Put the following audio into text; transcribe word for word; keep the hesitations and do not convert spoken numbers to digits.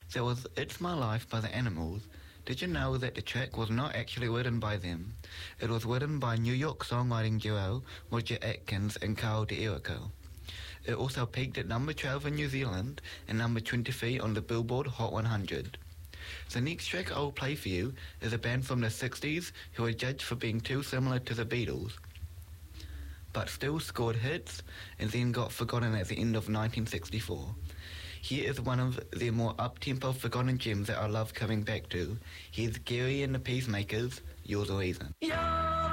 There was It's My Life by the Animals. Did you know that the track was not actually written by them? It was written by New York songwriting duo Roger Atkins and Carl D'Erico. It also peaked at number twelve in New Zealand and number twenty-three on the Billboard Hot one hundred. The next track I will play for you is a band from the sixties who were judged for being too similar to the Beatles, but still scored hits and then got forgotten at the end of nineteen sixty-four. Here is one of their more up-tempo forgotten gems that I love coming back to. Here's Gary and the Peacemakers, You're the Reason. You're